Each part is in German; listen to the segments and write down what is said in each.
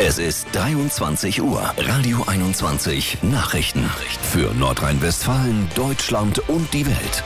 Es ist 23 Uhr. Radio 21 Nachrichten. Für Nordrhein-Westfalen, Deutschland und die Welt.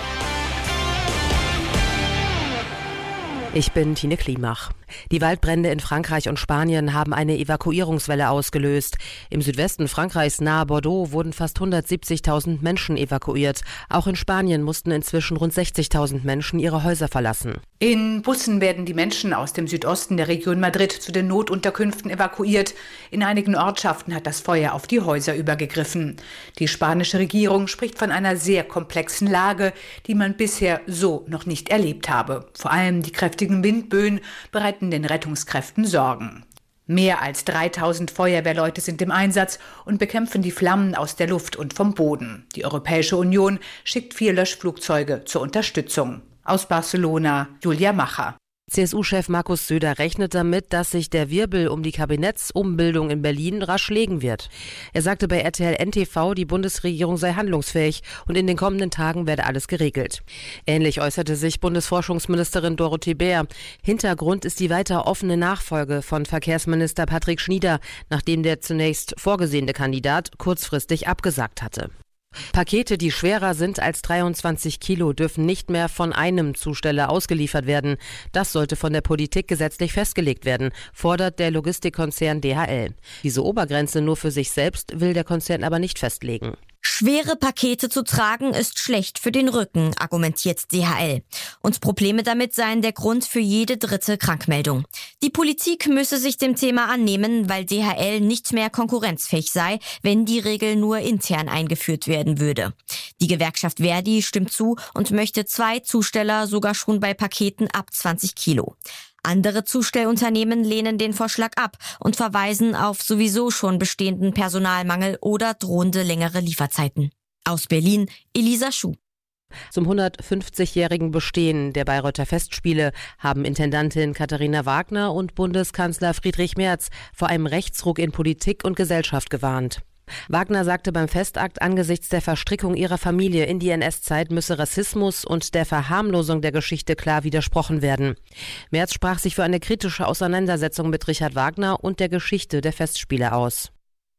Ich bin Tine Klimach. Die Waldbrände in Frankreich und Spanien haben eine Evakuierungswelle ausgelöst. Im Südwesten Frankreichs nahe Bordeaux wurden fast 170.000 Menschen evakuiert. Auch in Spanien mussten inzwischen rund 60.000 Menschen ihre Häuser verlassen. In Bussen werden die Menschen aus dem Südosten der Region Madrid zu den Notunterkünften evakuiert. In einigen Ortschaften hat das Feuer auf die Häuser übergegriffen. Die spanische Regierung spricht von einer sehr komplexen Lage, die man bisher so noch nicht erlebt habe. Vor allem die kräftigen Windböen bereiten den Rettungskräften Sorgen. Mehr als 3000 Feuerwehrleute sind im Einsatz und bekämpfen die Flammen aus der Luft und vom Boden. Die Europäische Union schickt 4 Löschflugzeuge zur Unterstützung. Aus Barcelona, Julia Macher. CSU-Chef Markus Söder rechnet damit, dass sich der Wirbel um die Kabinettsumbildung in Berlin rasch legen wird. Er sagte bei RTL NTV, die Bundesregierung sei handlungsfähig und in den kommenden Tagen werde alles geregelt. Ähnlich äußerte sich Bundesforschungsministerin Dorothee Bär. Hintergrund ist die weiter offene Nachfolge von Verkehrsminister Patrick Schnieder, nachdem der zunächst vorgesehene Kandidat kurzfristig abgesagt hatte. Pakete, die schwerer sind als 23 Kilo, dürfen nicht mehr von einem Zusteller ausgeliefert werden. Das sollte von der Politik gesetzlich festgelegt werden, fordert der Logistikkonzern DHL. Diese Obergrenze nur für sich selbst will der Konzern aber nicht festlegen. Schwere Pakete zu tragen ist schlecht für den Rücken, argumentiert DHL. Und Probleme damit seien der Grund für jede dritte Krankmeldung. Die Politik müsse sich dem Thema annehmen, weil DHL nicht mehr konkurrenzfähig sei, wenn die Regel nur intern eingeführt werden würde. Die Gewerkschaft Verdi stimmt zu und möchte 2 Zusteller sogar schon bei Paketen ab 20 Kilo. Andere Zustellunternehmen lehnen den Vorschlag ab und verweisen auf sowieso schon bestehenden Personalmangel oder drohende längere Lieferzeiten. Aus Berlin, Elisa Schuh. Zum 150-jährigen Bestehen der Bayreuther Festspiele haben Intendantin Katharina Wagner und Bundeskanzler Friedrich Merz vor einem Rechtsruck in Politik und Gesellschaft gewarnt. Wagner sagte beim Festakt, angesichts der Verstrickung ihrer Familie in die NS-Zeit müsse Rassismus und der Verharmlosung der Geschichte klar widersprochen werden. Merz sprach sich für eine kritische Auseinandersetzung mit Richard Wagner und der Geschichte der Festspiele aus.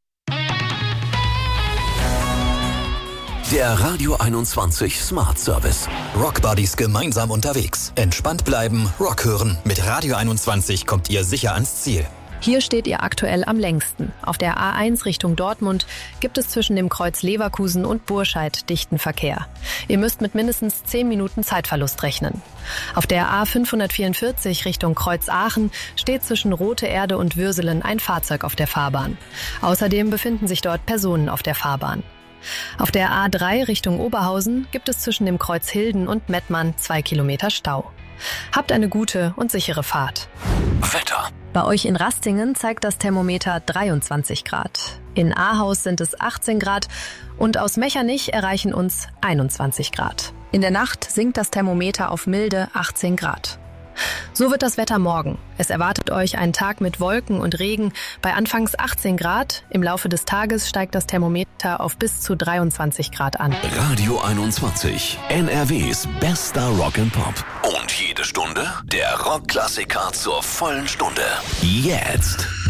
Der Radio 21 Smart Service. Rock Buddies gemeinsam unterwegs. Entspannt bleiben, Rock hören. Mit Radio 21 kommt ihr sicher ans Ziel. Hier steht ihr aktuell am längsten. Auf der A1 Richtung Dortmund gibt es zwischen dem Kreuz Leverkusen und Burscheid dichten Verkehr. Ihr müsst mit mindestens 10 Minuten Zeitverlust rechnen. Auf der A544 Richtung Kreuz Aachen steht zwischen Rote Erde und Würselen ein Fahrzeug auf der Fahrbahn. Außerdem befinden sich dort Personen auf der Fahrbahn. Auf der A3 Richtung Oberhausen gibt es zwischen dem Kreuz Hilden und Mettmann 2 Kilometer Stau. Habt eine gute und sichere Fahrt. Wetter. Bei euch in Rastingen zeigt das Thermometer 23 Grad. In Ahaus sind es 18 Grad und aus Mechernich erreichen uns 21 Grad. In der Nacht sinkt das Thermometer auf milde 18 Grad. So wird das Wetter morgen. Es erwartet euch ein Tag mit Wolken und Regen bei anfangs 18 Grad. Im Laufe des Tages steigt das Thermometer auf bis zu 23 Grad an. Radio 21, NRWs bester Rock and Pop. Und jede Stunde der Rockklassiker zur vollen Stunde. Jetzt.